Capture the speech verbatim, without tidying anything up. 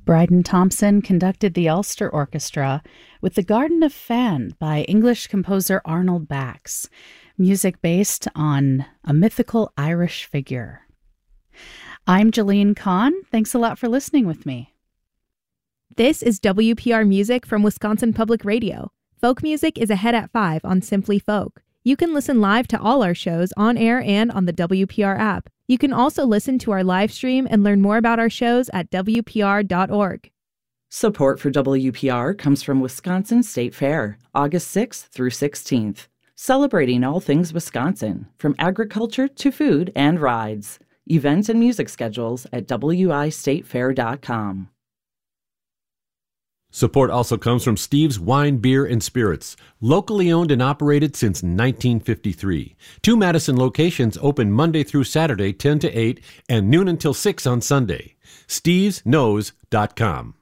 Bryden Thompson conducted the Ulster Orchestra with The Garden of Fan by English composer Arnold Bax, music based on a mythical Irish figure. I'm Jolene Kahn. Thanks a lot for listening with me. This is W P R Music from Wisconsin Public Radio. Folk music is ahead at five on Simply Folk. You can listen live to all our shows on air and on the W P R app. You can also listen to our live stream and learn more about our shows at W P R dot org. Support for W P R comes from Wisconsin State Fair, August sixth through sixteenth. Celebrating all things Wisconsin, from agriculture to food and rides. Events and music schedules at W I state fair dot com. Support also comes from Steve's Wine, Beer, and Spirits, locally owned and operated since nineteen fifty-three. Two Madison locations open Monday through Saturday, ten to eight, and noon until six on Sunday. Steves Knows dot com.